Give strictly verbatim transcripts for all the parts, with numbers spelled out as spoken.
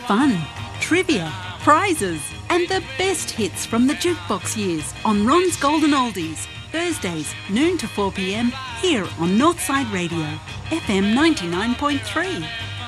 fun, trivia, prizes, and the best hits from the jukebox years on Ron's Golden Oldies. Thursdays, noon to four p m, here on Northside Radio, F M ninety-nine point three.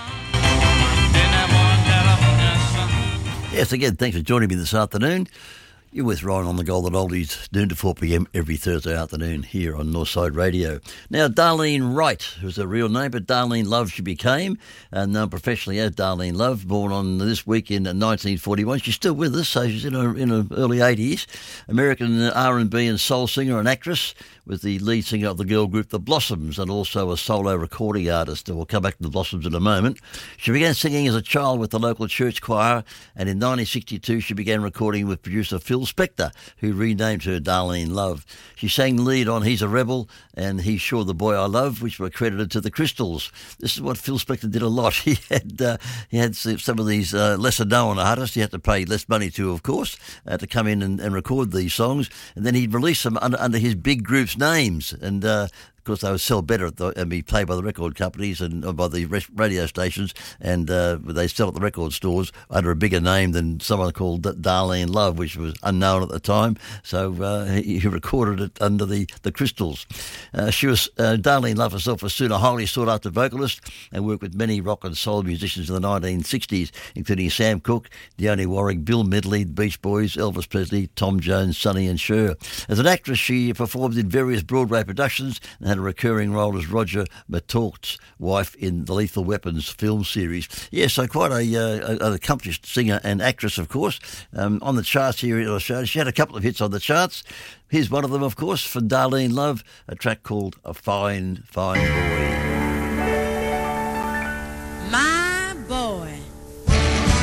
Yes, again, thanks for joining me this afternoon. You're with Ryan on the Golden Oldies, noon to four p m every Thursday afternoon here on Northside Radio. Now, Darlene Wright, who's her real name, but Darlene Love she became, and known professionally as Darlene Love, born on this week in nineteen forty-one. She's still with us, so she's in her, in her early eighties. American R and B and soul singer and actress, was the lead singer of the girl group The Blossoms and also a solo recording artist. And we'll come back to The Blossoms in a moment. She began singing as a child with the local church choir, and in nineteen sixty-two she began recording with producer Phil Spector, who renamed her Darlene Love. She sang the lead on He's a Rebel and He's Sure the Boy I Love, which were credited to the Crystals. This is what Phil Spector did a lot. He had uh, he had some of these uh, lesser-known artists he had to pay less money to, of course, uh, to come in and, and record these songs, and then he'd release them under, under his big group's names, and uh, of course they would sell better at the, and be played by the record companies and uh, by the radio stations, and uh, they sell at the record stores under a bigger name than someone called Darlene Love, which was unknown at the time. So uh, he, he recorded it under the, the Crystals. Uh, she was uh, Darlene Love herself was soon a highly sought after vocalist and worked with many rock and soul musicians in the nineteen sixties, including Sam Cooke, Dionne Warwick, Bill Medley, the Beach Boys, Elvis Presley, Tom Jones, Sonny and Cher. As an actress, she performed in various Broadway productions and had a recurring role as Roger Murtaugh's wife in the Lethal Weapons film series. Yeah, so quite a, uh, an accomplished singer and actress, of course. Um, on the charts here in Australia, she had a couple of hits on the charts. Here's one of them, of course, from Darlene Love, a track called A Fine, Fine Boy. My boy.